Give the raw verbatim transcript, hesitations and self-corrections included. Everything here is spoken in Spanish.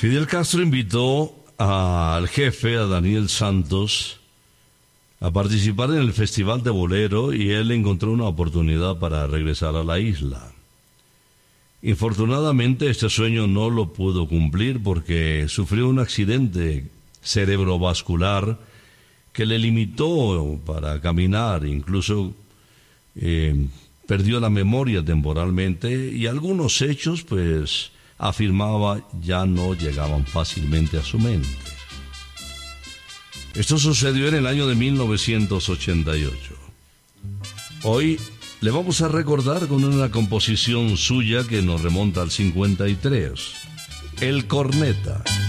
Fidel Castro invitó al jefe, a Daniel Santos, a participar en el Festival de Bolero y él encontró una oportunidad para regresar a la isla. Infortunadamente este sueño no lo pudo cumplir porque sufrió un accidente cerebrovascular que le limitó para caminar, incluso eh, perdió la memoria temporalmente y algunos hechos, pues, afirmaba ya no llegaban fácilmente a su mente. Esto sucedió en el año de mil novecientos ochenta y ocho. Hoy le vamos a recordar con una composición suya que nos remonta al cincuenta y tres, El Corneta.